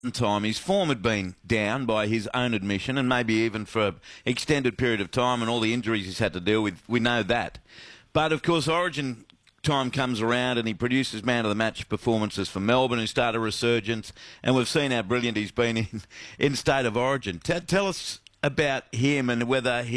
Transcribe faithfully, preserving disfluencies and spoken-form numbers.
time. His form had been down by his own admission, and maybe even for an extended period of time, and all the injuries he's had to deal with. We know that. But, of course, Origin time comes around and he produces man-of-the-match performances for Melbourne, who start a resurgence, and we've seen how brilliant he's been in, in State of Origin. T- tell us about him and whether he